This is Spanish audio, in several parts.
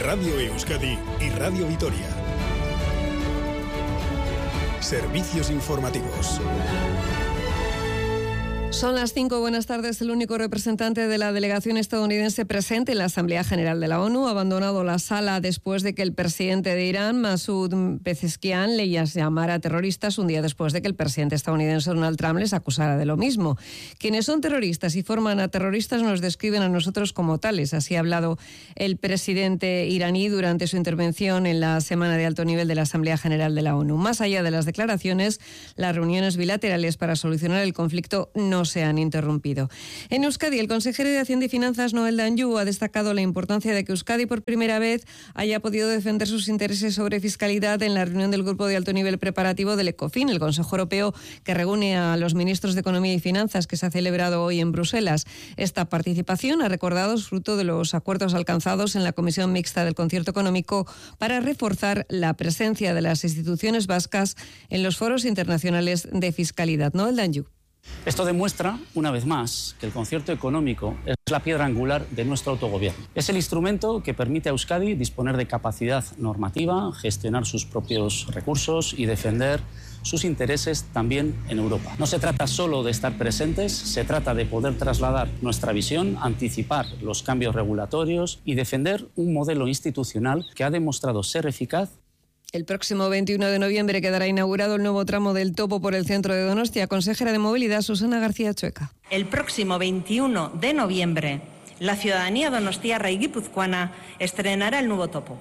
Radio Euskadi y Radio Vitoria. Servicios informativos. Son las 5, buenas tardes. El único representante de la delegación estadounidense presente en la Asamblea General de la ONU ha abandonado la sala después de que el presidente de Irán, Masoud Pezeshkian, le llamara a terroristas un día después de que el presidente estadounidense Donald Trump les acusara de lo mismo. Quienes son terroristas y forman a terroristas nos describen a nosotros como tales. Así ha hablado el presidente iraní durante su intervención en la semana de alto nivel de la Asamblea General de la ONU. Más allá de las declaraciones, las reuniones bilaterales para solucionar el conflicto no se han interrumpido. En Euskadi, el consejero de Hacienda y Finanzas, Noel Danjou, ha destacado la importancia de que Euskadi por primera vez haya podido defender sus intereses sobre fiscalidad en la reunión del grupo de alto nivel preparativo del ECOFIN, el Consejo Europeo que reúne a los ministros de Economía y Finanzas, que se ha celebrado hoy en Bruselas. Esta participación, ha recordado, es fruto de los acuerdos alcanzados en la Comisión Mixta del Concierto Económico para reforzar la presencia de las instituciones vascas en los foros internacionales de fiscalidad. Noel Danjou. Esto demuestra, una vez más, que el concierto económico es la piedra angular de nuestro autogobierno. Es el instrumento que permite a Euskadi disponer de capacidad normativa, gestionar sus propios recursos y defender sus intereses también en Europa. No se trata solo de estar presentes, se trata de poder trasladar nuestra visión, anticipar los cambios regulatorios y defender un modelo institucional que ha demostrado ser eficaz. El próximo 21 de noviembre quedará inaugurado el nuevo tramo del Topo por el centro de Donostia. Consejera de Movilidad, Susana García Chueca. El próximo 21 de noviembre, la ciudadanía donostiarra y guipuzcoana estrenará el nuevo Topo.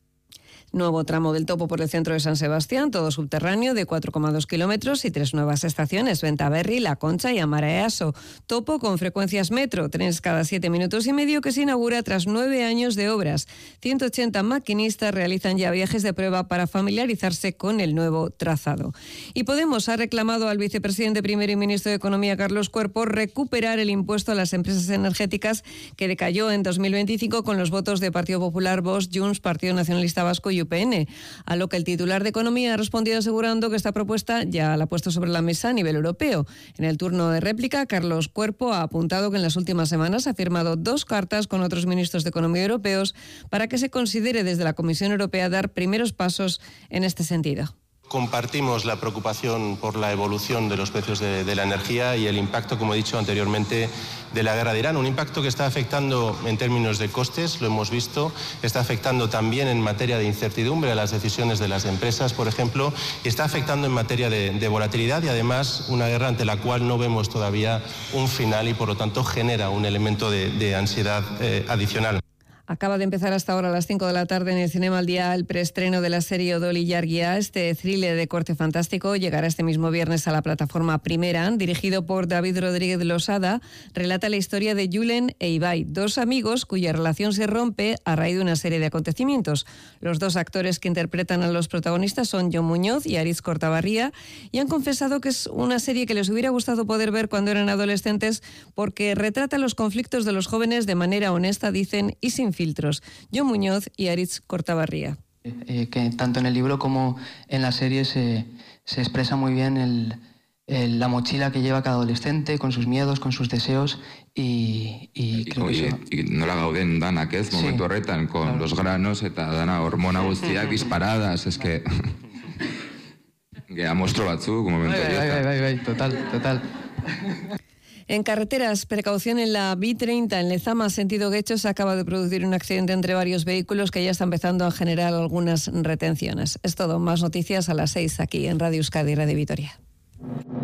Nuevo tramo del Topo por el centro de San Sebastián, todo subterráneo de 4,2 kilómetros y 3 nuevas estaciones, Ventaberri, La Concha y Amara-Easo. Topo con frecuencias metro, trenes cada 7 minutos y medio, que se inaugura tras 9 años de obras. 180 maquinistas realizan ya viajes de prueba para familiarizarse con el nuevo trazado. Y Podemos ha reclamado al vicepresidente primero y ministro de Economía, Carlos Cuerpo, recuperar el impuesto a las empresas energéticas que decayó en 2025 con los votos de Partido Popular, Vox, Junts, Partido Nacionalista Vasco y UPN, a lo que el titular de Economía ha respondido asegurando que esta propuesta ya la ha puesto sobre la mesa a nivel europeo. En el turno de réplica, Carlos Cuerpo ha apuntado que en las últimas semanas ha firmado 2 cartas con otros ministros de Economía europeos para que se considere desde la Comisión Europea dar primeros pasos en este sentido. Compartimos la preocupación por la evolución de los precios de la energía y el impacto, como he dicho anteriormente, de la guerra de Irán. Un impacto que está afectando en términos de costes, lo hemos visto, está afectando también en materia de incertidumbre a las decisiones de las empresas, por ejemplo, y está afectando en materia de volatilidad y además una guerra ante la cual no vemos todavía un final y por lo tanto genera un elemento de ansiedad adicional. Acaba de empezar hasta ahora a las 5 de la tarde en el Cinema al Día el preestreno de la serie Odol y Yargia. Este thriller de corte fantástico llegará este mismo viernes a la plataforma Primera. Dirigido por David Rodríguez Losada, relata la historia de Julen e Ibai, 2 amigos cuya relación se rompe a raíz de una serie de acontecimientos. Los 2 actores que interpretan a los protagonistas son Jon Muñoz y Aritz Kortaberria, y han confesado que es una serie que les hubiera gustado poder ver cuando eran adolescentes porque retrata los conflictos de los jóvenes de manera honesta, dicen, y sin filtros. Jon Muñoz y Aritz Kortaberria. Que tanto en el libro como en la serie se expresa muy bien la mochila que lleva cada adolescente, con sus miedos, con sus deseos, y creo que eso... Y nola gauden danak, ez? Sí. Momentu horretan, con claro, los granos eta dana hormona guztiak disparadas, es que... Gea monstruo batzuk, momentu horretan. Bai, total. En carreteras, precaución en la B30 en Lezama, sentido Guecho. Se acaba de producir un accidente entre varios vehículos que ya está empezando a generar algunas retenciones. Es todo, más noticias a las 6 aquí en Radio Euskadi y Radio Vitoria.